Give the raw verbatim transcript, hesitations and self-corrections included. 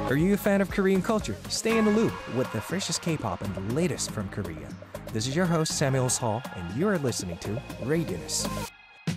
Are you a fan of Korean culture? Stay in the loop with the freshest K-pop and the latest from Korea. This is your host Samuel Hall, and you are listening to Radioness.